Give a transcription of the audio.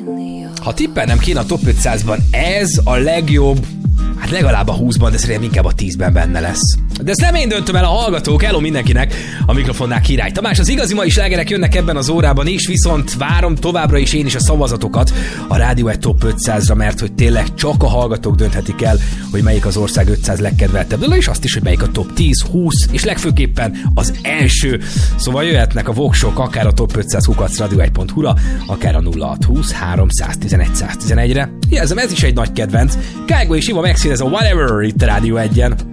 Ha tippelnem kéne a top 500-ban, ez a legjobb, hát legalább a 20-ban, de szerintem inkább a 10-ben benne lesz. De ezt nem én döntöm el, a hallgatók. Hello mindenkinek, a mikrofonnál Király Tamás. Az igazi mai slágerek jönnek ebben az órában is, viszont várom továbbra is én is a szavazatokat a Rádió egy top 500-ra, mert hogy tényleg csak a hallgatók dönthetik el, hogy melyik az ország 500 legkedveltebb dala, és azt is, hogy melyik a top 10, 20, és legfőképpen az első. Szóval jöhetnek a voksok akár a top 500 @radio1.hu-ra, akár a 0620 311 111-re. Jelzem, ez is egy nagy kedvenc. Kájgó és Iva megszínez a Whatever itt a Rádió 1-en.